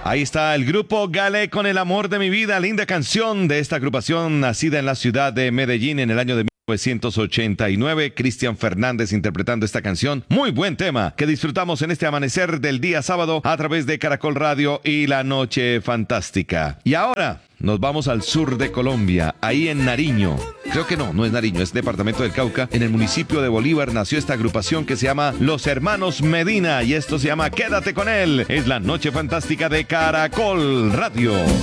Ahí está el grupo Gale con El amor de mi vida, linda canción de esta agrupación nacida en la ciudad de Medellín en el año de 1989. Cristian Fernández interpretando esta canción. Muy buen tema que disfrutamos en este amanecer del día sábado a través de Caracol Radio y La Noche Fantástica. Y ahora nos vamos al sur de Colombia, ahí en Nariño. Creo que no es Nariño, es departamento del Cauca. En el municipio de Bolívar nació esta agrupación que se llama Los Hermanos Medina y esto se llama Quédate con él. Es La Noche Fantástica de Caracol Radio.